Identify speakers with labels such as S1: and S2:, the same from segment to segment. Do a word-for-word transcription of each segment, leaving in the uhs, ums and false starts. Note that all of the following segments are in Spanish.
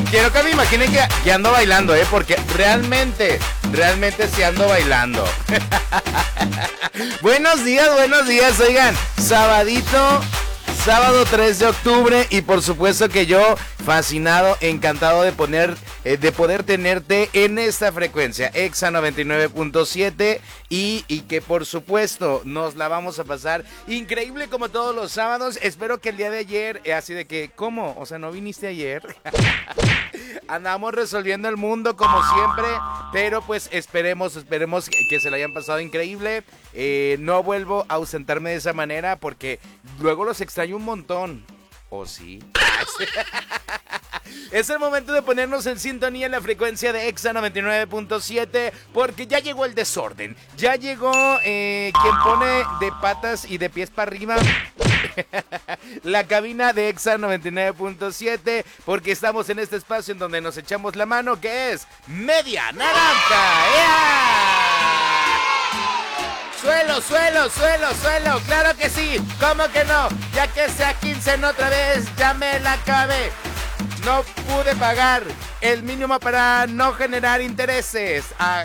S1: quiero que me imaginen que, que ando bailando, ¿eh? Porque realmente, realmente sí ando bailando. Buenos días, buenos días, oigan, sabadito, sábado tres de octubre y por supuesto que yo fascinado, encantado de poner, eh, de poder tenerte en esta frecuencia, Exa noventa y nueve punto siete y, y que por supuesto nos la vamos a pasar increíble como todos los sábados. Espero que el día de ayer, eh, así de que, ¿cómo? O sea, ¿no viniste ayer? Andamos resolviendo el mundo como siempre, pero pues esperemos, esperemos que se la hayan pasado increíble. Eh, no vuelvo a ausentarme de esa manera porque luego los extraño un montón. ¿O sí? Es el momento de ponernos en sintonía en la frecuencia de Exa noventa y nueve punto siete porque ya llegó el desorden. Ya llegó eh, quien pone de patas y de pies para arriba la cabina de Exa noventa y nueve punto siete porque estamos en este espacio en donde nos echamos la mano, que es Media Naranja. ¡Ea! Suelo, suelo, suelo, suelo, claro que sí, ¿cómo que no? Ya que sea quincena otra vez, ya me la acabé. No pude pagar el mínimo para no generar intereses. Ah.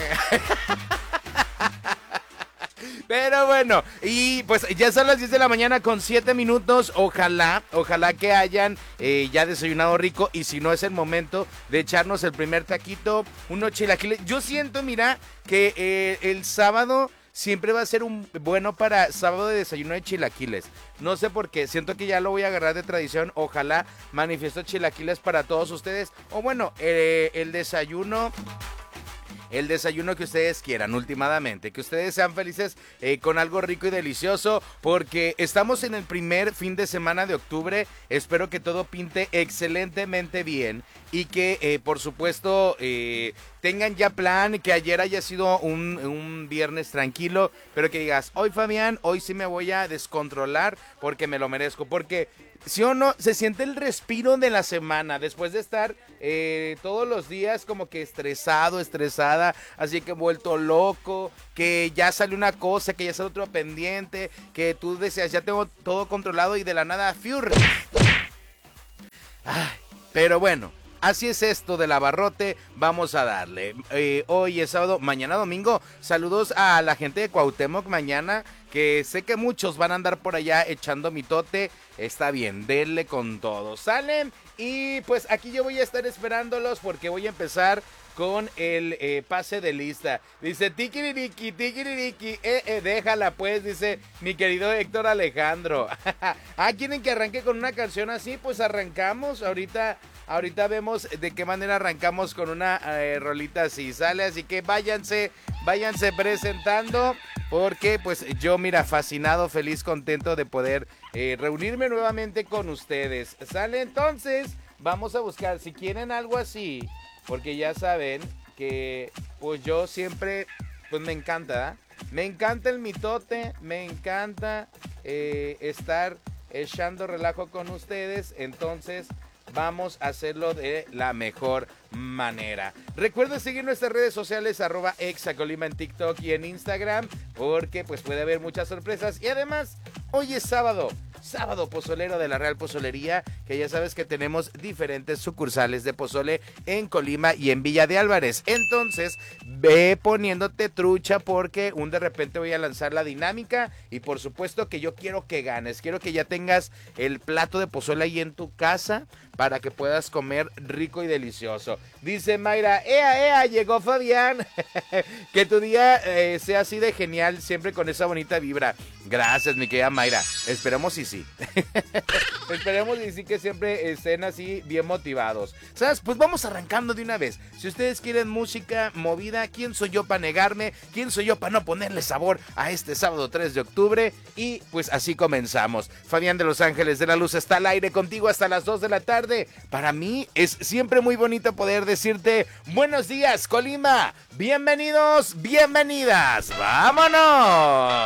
S1: Pero bueno, y pues ya son las diez de la mañana con siete minutos. Ojalá, ojalá que hayan eh, ya desayunado rico. Y si no, es el momento de echarnos el primer taquito, unos chilaquiles. Yo siento, mira, que eh, el sábado siempre va a ser un bueno para sábado de desayuno de chilaquiles. No sé por qué, siento que ya lo voy a agarrar de tradición. Ojalá manifiesto chilaquiles para todos ustedes. O bueno, eh, el desayuno... El desayuno que ustedes quieran, últimamente. Que ustedes sean felices eh, con algo rico y delicioso. Porque estamos en el primer fin de semana de octubre. Espero que todo pinte excelentemente bien. Y que, eh, por supuesto, eh, tengan ya plan. Que ayer haya sido un, un viernes tranquilo. Pero que digas, hoy Fabián, hoy sí me voy a descontrolar. Porque me lo merezco. Porque... ¿sí o no? Se siente el respiro de la semana después de estar eh, todos los días como que estresado, estresada, así que vuelto loco, que ya sale una cosa, que ya sale otro pendiente, que tú deseas, ya tengo todo controlado y de la nada, ¡fiur! Ay, pero bueno. Así es esto del abarrote, vamos a darle. Eh, hoy es sábado, mañana domingo. Saludos a la gente de Cuauhtémoc mañana, que sé que muchos van a andar por allá echando mitote. Está bien, denle con todo. Salen y pues aquí yo voy a estar esperándolos porque voy a empezar con el eh, pase de lista. Dice tiquiririki, tiquiririki, eh, eh, déjala pues, dice mi querido Héctor Alejandro. Ah, ¿quieren que arranque con una canción así? Pues arrancamos, ahorita, ahorita vemos de qué manera arrancamos con una eh, rolita así, ¿sale? Así que váyanse, váyanse presentando, porque pues yo, mira, fascinado, feliz, contento de poder eh, reunirme nuevamente con ustedes, ¿sale? Entonces, vamos a buscar, si quieren algo así... Porque ya saben que pues yo siempre, pues me encanta, ¿eh? Me encanta el mitote, me encanta eh, estar echando relajo con ustedes, entonces vamos a hacerlo de la mejor manera. Recuerden seguir nuestras redes sociales, arroba Exacolima en TikTok y en Instagram, porque pues puede haber muchas sorpresas. Y además, hoy es sábado. Sábado pozolero de la Real Pozolería, que ya sabes que tenemos diferentes sucursales de pozole en Colima y en Villa de Álvarez. Entonces, ve poniéndote trucha porque un de repente voy a lanzar la dinámica y por supuesto que yo quiero que ganes. Quiero que ya tengas el plato de pozole ahí en tu casa para que puedas comer rico y delicioso. Dice Mayra, ea, ea, llegó Fabián. Que tu día eh, sea así de genial, siempre con esa bonita vibra. Gracias, mi querida Mayra. Esperemos y sí. Esperemos y sí que siempre estén así bien motivados. ¿Sabes? Pues vamos arrancando de una vez. Si ustedes quieren música movida, ¿quién soy yo para negarme? ¿Quién soy yo para no ponerle sabor a este sábado tres de octubre? Y pues así comenzamos. Fabián de Los Ángeles de la Luz está al aire contigo hasta las dos de la tarde. Para mí es siempre muy bonito poder decirte buenos días, Colima. Bienvenidos, bienvenidas. ¡Vámonos!